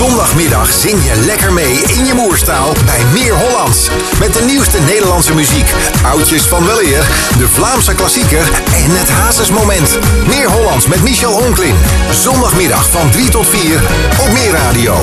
Zondagmiddag zing je lekker mee in je moerstaal bij Meer Hollands. Met de nieuwste Nederlandse muziek, oudjes van weleer, de Vlaamse klassieker en het hazesmoment. Meer Hollands met Michel Honklin. Zondagmiddag van 3 tot 4 op Meer Radio.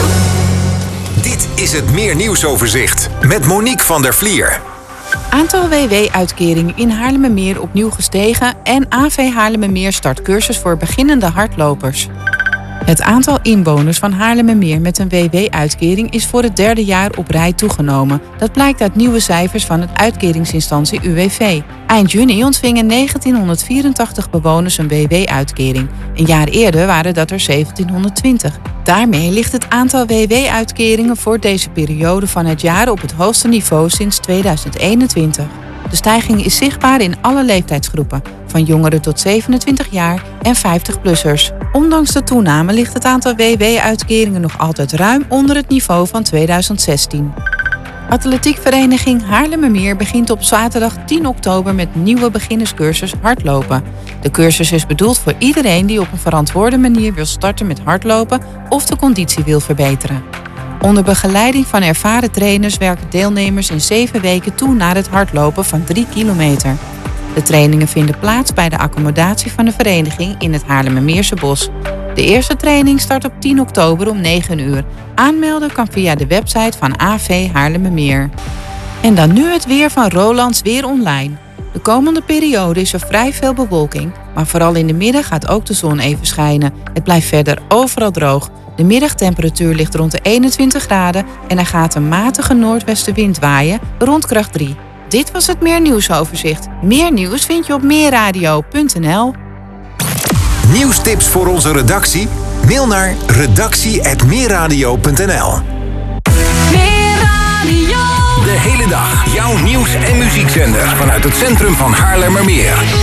Dit is het Meer Nieuwsoverzicht met Monique van der Vlier. Aantal WW-uitkeringen in Haarlemmermeer opnieuw gestegen en AV Haarlemmermeer start cursus voor beginnende hardlopers. Het aantal inwoners van Haarlemmermeer met een WW-uitkering is voor het 3e jaar op rij toegenomen. Dat blijkt uit nieuwe cijfers van het uitkeringsinstantie UWV. Eind juni ontvingen 1984 bewoners een WW-uitkering. Een jaar eerder waren dat er 1720. Daarmee ligt het aantal WW-uitkeringen voor deze periode van het jaar op het hoogste niveau sinds 2021. De stijging is zichtbaar in alle leeftijdsgroepen, van jongeren tot 27 jaar en 50-plussers. Ondanks de toename ligt het aantal WW-uitkeringen nog altijd ruim onder het niveau van 2016. Atletiekvereniging Haarlemmermeer begint op zaterdag 10 oktober met nieuwe beginnerscursus hardlopen. De cursus is bedoeld voor iedereen die op een verantwoorde manier wil starten met hardlopen of de conditie wil verbeteren. Onder begeleiding van ervaren trainers werken deelnemers in 7 weken toe naar het hardlopen van 3 kilometer. De trainingen vinden plaats bij de accommodatie van de vereniging in het Haarlemmermeerse bos. De eerste training start op 10 oktober om 9 uur. Aanmelden kan via de website van AV Haarlemmermeer. En dan nu het weer van Rolands Weer Online. De komende periode is er vrij veel bewolking, maar vooral in de middag gaat ook de zon even schijnen. Het blijft verder overal droog. De middagtemperatuur ligt rond de 21 graden en er gaat een matige noordwestenwind waaien rond kracht 3. Dit was het Meer Nieuwsoverzicht. Meer nieuws vind je op meerradio.nl. Nieuwstips voor onze redactie? Mail naar redactie@meerradio.nl. Meer Radio. De hele dag jouw nieuws- en muziekzender vanuit het centrum van Haarlemmermeer.